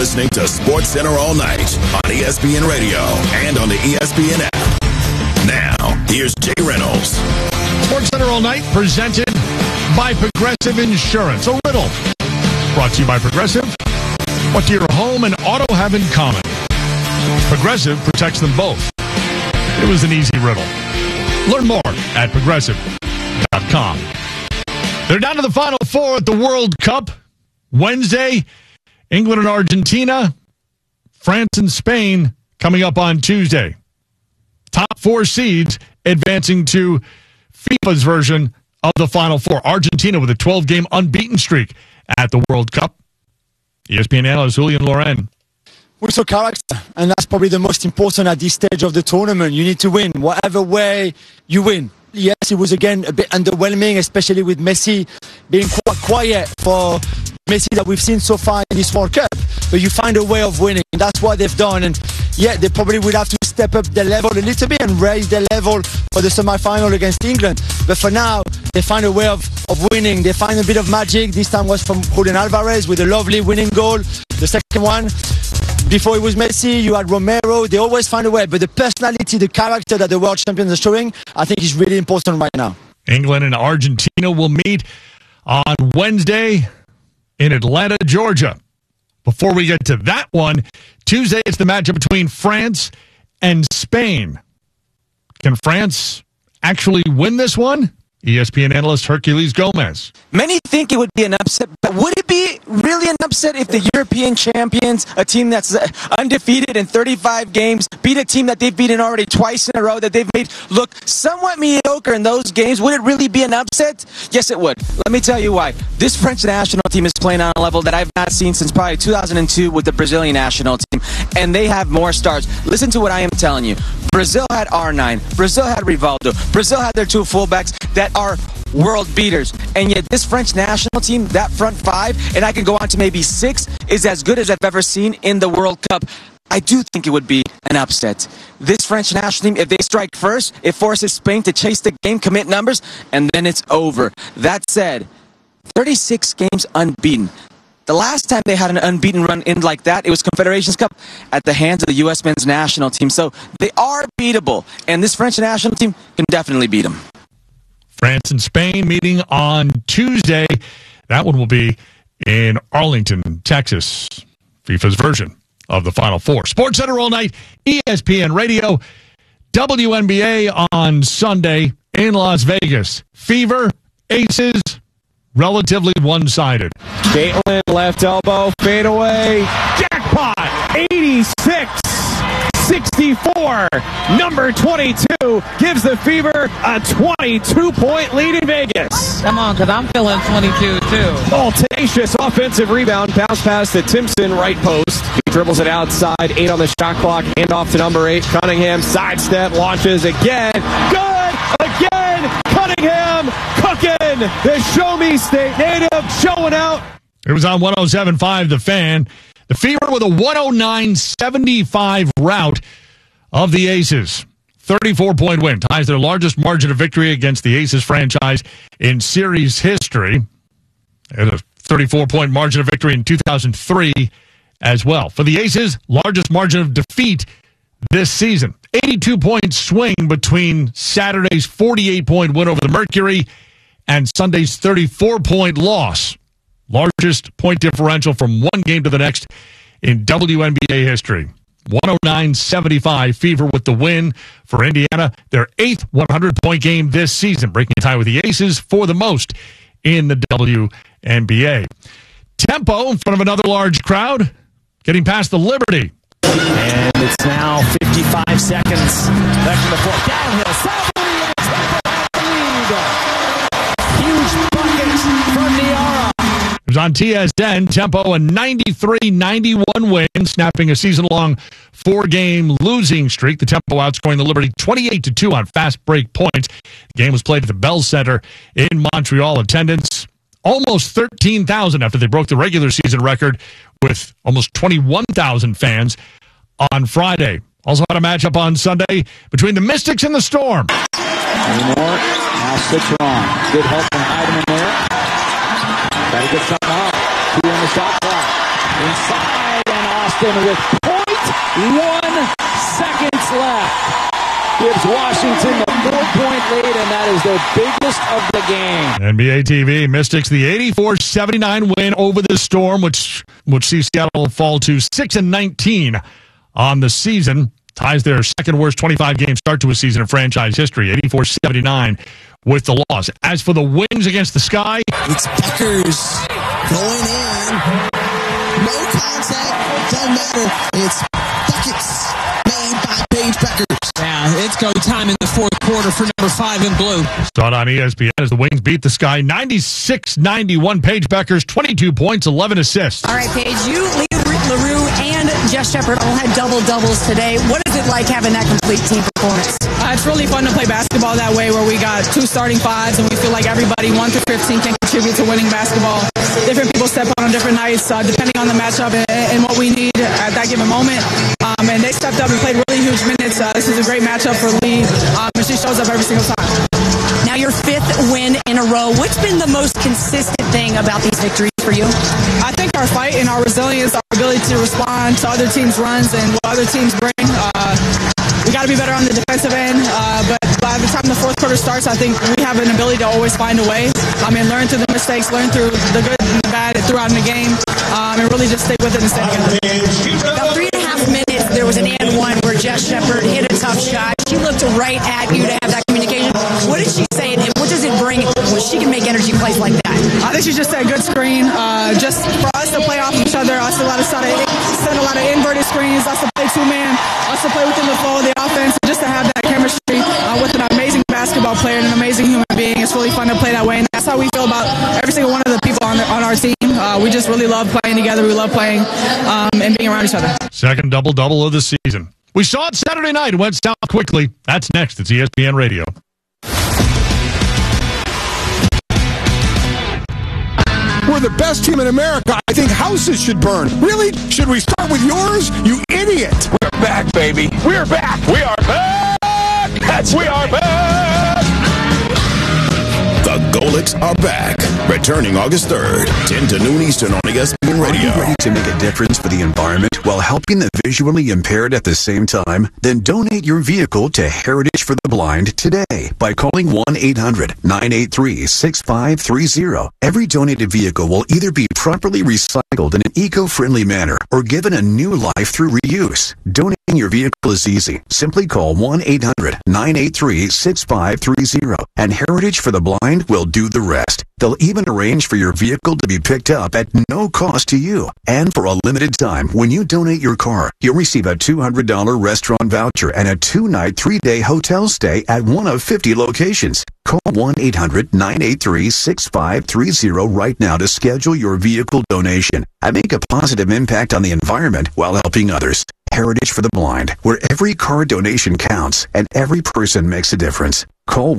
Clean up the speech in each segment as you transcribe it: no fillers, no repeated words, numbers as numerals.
listening to SportsCenter All Night on ESPN Radio and on the ESPN app. Now, here's Jay Reynolds. SportsCenter All Night presented by Progressive Insurance. A riddle brought to you by Progressive. What do your home and auto have in common? Progressive protects them both. It was an easy riddle. Learn more at Progressive.com. They're down to the Final Four at the World Cup. Wednesday, England and Argentina, France and Spain coming up on Tuesday. Top four seeds advancing to FIFA's version of the Final Four. Argentina with a 12-game unbeaten streak at the World Cup. ESPN analyst Julian Loren. Also character, and that's probably the most important at this stage of the tournament. You need to win, whatever way you win. Yes, it was again a bit underwhelming, especially with Messi being quite quiet for Messi that we've seen so far in this World Cup. But you find a way of winning. That's what they've done. And yeah, they probably would have to step up the level a little bit and raise the level for the semi-final against England. But for now, they find a way of winning. They find a bit of magic. This time was from Julian Alvarez with a lovely winning goal. The second one, before it was Messi, you had Romero. They always find a way. But the personality, the character that the world champions are showing, I think is really important right now. England and Argentina will meet on Wednesday in Atlanta, Georgia. Before we get to that one, Tuesday it's the matchup between France and Spain. Can France actually win this one? ESPN analyst Herculez Gomez. Many think it would be an upset, but would it be really an upset if the European champions, a team that's undefeated in 35 games, beat a team that they've beaten already twice in a row, that they've made look somewhat mediocre in those games? Would it really be an upset? Yes, it would. Let me tell you why. This French national team is playing on a level that I've not seen since probably 2002 with the Brazilian national team, and they have more stars. Listen to what I am telling you. Brazil had R9. Brazil had Rivaldo. Brazil had their two fullbacks that are world beaters. And yet this French national team, that front five, and I can go on to maybe six, is as good as I've ever seen in the World Cup. I do think it would be an upset. This French national team, if they strike first, it forces Spain to chase the game, commit numbers, and then it's over. That said, 36 games unbeaten. The last time they had an unbeaten run in like that, it was Confederations Cup at the hands of the U.S. men's national team. So they are beatable, and this French national team can definitely beat them. France and Spain meeting on Tuesday. That one will be in Arlington, Texas. FIFA's version of the Final Four. SportsCenter All Night, ESPN Radio, WNBA on Sunday in Las Vegas. Fever, Aces, relatively one-sided. Caitlin, left elbow, fade away, jackpot, 86-64. Number 22 gives the Fever a 22-point lead in Vegas. Come on, because I'm feeling 22, too. Oh, tenacious offensive rebound, bounce pass to Timpson, right post. He dribbles it outside, 8 on the shot clock, hand off to number 8. Cunningham, sidestep, launches again. Good! Again! Cunningham cooking! The Show Me State native showing out. It was on 107.5 The Fan. The Fever with a 109-75 rout of the Aces. 34-point win. Ties their largest margin of victory against the Aces franchise in series history. And a 34-point margin of victory in 2003 as well. For the Aces, largest margin of defeat this season. 82-point swing between Saturday's 48-point win over the Mercury and Sunday's 34-point loss. Largest point differential from one game to the next in WNBA history. 109-75 Fever with the win for Indiana. Their 8th 100-point game this season, breaking a tie with the Aces for the most in the WNBA. Tempo in front of another large crowd, getting past the Liberty. And it's now 55 seconds left in the fourth. Downhill, Salvini, and Tempo lead. Huge bucket from Niara. It was on TSN. Tempo a 93-91 win, snapping a season-long 4-game losing streak. The Tempo outscoring the Liberty 28-2 on fast break points. The game was played at the Bell Center in Montreal. Attendance almost 13,000 after they broke the regular season record with almost 21,000 fans on Friday. Also had a matchup on Sunday between the Mystics and the Storm. Anymore. Now Citron. Good help from Heidemann there. Got to get something out. 2 on the shot clock. Inside and Boston with 0.1 seconds left. Gives Washington the 4-point lead, and that is their biggest of the game. NBA TV, Mystics, the 84-79 win over the Storm, which sees Seattle fall to 6-19 on the season. Ties their second worst 25-game start to a season in franchise history, 84-79 with the loss. As for the Wings against the Sky, it's Beckers going in. No contact, doesn't matter. It's buckets made by Paige Beckers. Yeah, it's go time in the fourth quarter for number 5 in blue. Start on ESPN as the Wings beat the Sky 96-91. Paige Beckers, 22 points, 11 assists. All right, Paige, you, Leo LaRue, and Jess Shepard all had double-doubles today. What is it like having that complete team performance? It's really fun to play basketball that way, where we got 2 starting 5s, and we feel like everybody 1 through 15 can contribute to winning basketball. Different people step on different nights, depending on the matchup and what we need at that given moment. And they stepped up and played really huge minutes. This is a great matchup for Lee, and she shows up every single time. Now your 5th win in a row. What's been the most consistent thing about these victories for you? I think our fight and our resilience, our ability to respond to other teams' runs and what other teams bring. We got to be better on the defensive end, but by the time the fourth quarter starts, I think we have an ability to always find a way. Learn through the mistakes, learn through the good and the bad throughout in the game, and really just stay with it and stay together. About 3.5 minutes, there was an and one where Jess Shepard hit a tough shot. She looked right at you to have that communication. What did she say, and what does it bring when she can make energy plays like that? I think she just said good screen. Just for us to play off each other, us to send a lot of inverted screens, us to play 2-man, us to play within the flow of the offense, just to have that chemistry with an amazing basketball player and an amazing human being. It's really fun to play that way, and that's how we feel about every single one of the people on our team. We just really love playing together. We love playing and being around each other. Second double-double of the season. We saw it Saturday night. It went south quickly. That's next. It's ESPN Radio. We're the best team in America. I think houses should burn. Really? Should we start with yours? You idiot. We're back, baby. We're back. We are back. We are back. The Golets are back. Returning August 3rd, 10 to noon Eastern on ESPN Radio. Are you ready to make a difference for the environment while helping the visually impaired at the same time? Then donate your vehicle to Heritage for the Blind today by calling 1-800-983-6530. Every donated vehicle will either be properly recycled in an eco-friendly manner or given a new life through reuse. Donating your vehicle is easy. Simply call 1-800-983-6530 and Heritage for the Blind will do the rest. They'll even arrange for your vehicle to be picked up at no cost to you. And for a limited time, when you donate your car, you'll receive a $200 restaurant voucher and a 2-night, 3-day hotel stay at one of 50 locations. Call 1-800-983-6530 right now to schedule your vehicle donation and make a positive impact on the environment while helping others. Heritage for the Blind, where every car donation counts and every person makes a difference. Call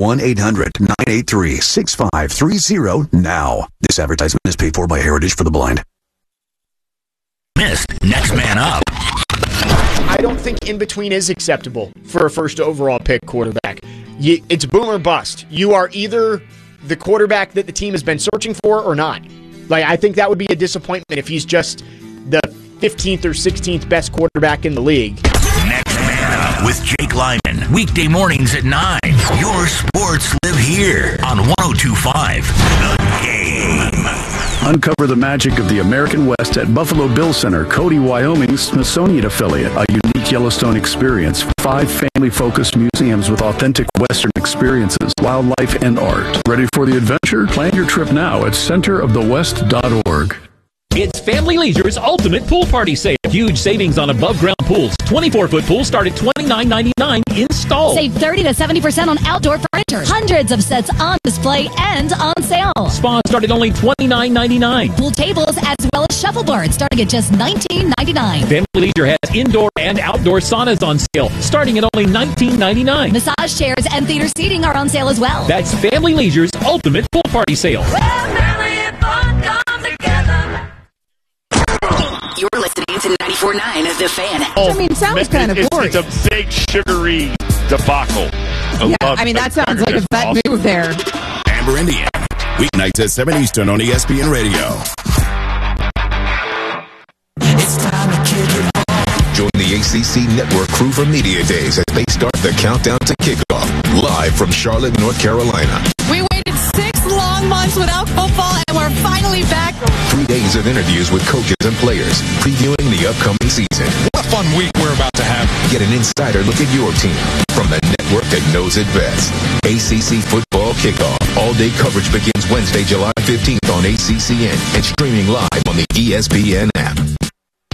1-800-983-6530 now. This advertisement is paid for by Heritage for the Blind. Missed. Next man up. I don't think in between is acceptable for a first overall pick quarterback. It's boom or bust. You are either the quarterback that the team has been searching for or not. I think that would be a disappointment if he's just the 15th or 16th best quarterback in the league. Next man up with Jake Lyman. Weekday mornings at 9. Your sports live here on 102.5 The Game. Uncover the magic of the American West at Buffalo Bill Center, Cody, Wyoming's Smithsonian affiliate. A unique Yellowstone experience. 5 family-focused museums with authentic Western experiences, wildlife, and art. Ready for the adventure? Plan your trip now at centerofthewest.org. It's Family Leisure's ultimate pool party sale. Huge savings on above-ground pools. 24-foot pools start at $29.99 installed. Save 30 to 70% on outdoor furniture. Hundreds of sets on display and on sale. Spas start at only $29.99. Pool tables as well as shuffleboards starting at just $19.99. Family Leisure has indoor and outdoor saunas on sale starting at only $19.99. Massage chairs and theater seating are on sale as well. That's Family Leisure's ultimate pool party sale. You're listening to 94.9 The Fan. Sounds kind of boring. It's a big sugary debacle. That sounds like a bad move there. Amber, Indiana. Weeknights at 7 Eastern on ESPN Radio. It's time to kick it off. ACC Network crew for Media Days as they start the countdown to kickoff. Live from Charlotte, North Carolina. We waited 6 long months without football, and we're finally back. 3 days of interviews with coaches and players, previewing the upcoming season. What a fun week we're about to have. Get an insider look at your team from the network that knows it best. ACC Football Kickoff. All-day coverage begins Wednesday, July 15th on ACCN and streaming live on the ESPN app.